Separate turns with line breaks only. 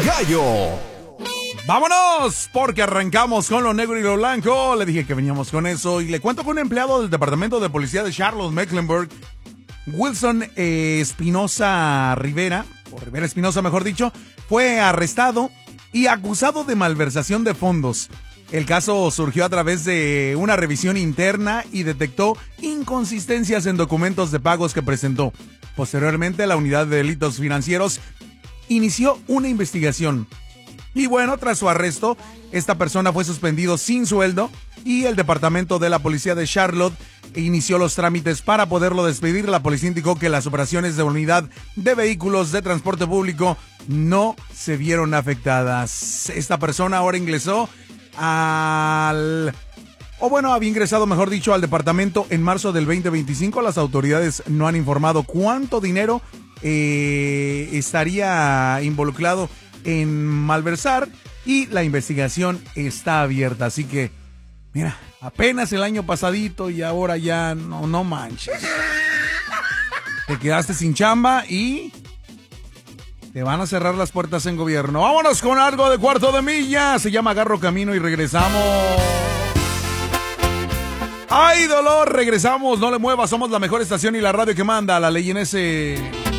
gallo.
¡Vámonos! Porque arrancamos con lo negro y lo blanco. Le dije que veníamos con eso. Y le cuento con un empleado del Departamento de Policía de Charlotte, Mecklenburg, Wilson Espinosa Rivera, o Rivera Espinosa mejor dicho, fue arrestado y acusado de malversación de fondos. El caso surgió a través de una revisión interna y detectó inconsistencias en documentos de pagos que presentó. Posteriormente, la Unidad de Delitos Financieros inició una investigación. Y bueno, tras su arresto, esta persona fue suspendido sin sueldo y el Departamento de la Policía de Charlotte inició los trámites para poderlo despedir. La policía indicó que las operaciones de unidad de vehículos de transporte público no se vieron afectadas. Esta persona ahora ingresó había ingresado, mejor dicho, al departamento en marzo del 2025. Las autoridades no han informado cuánto dinero estaría involucrado en malversar y la investigación está abierta. Así que, mira, apenas el año pasadito y ahora ya no manches. Te quedaste sin chamba y te van a cerrar las puertas en gobierno. Vámonos con algo de Cuarto de Milla. Se llama Agarro Camino y regresamos. ¡Ay, dolor! Regresamos, no le muevas. Somos la mejor estación y la radio que manda. La ley en ese...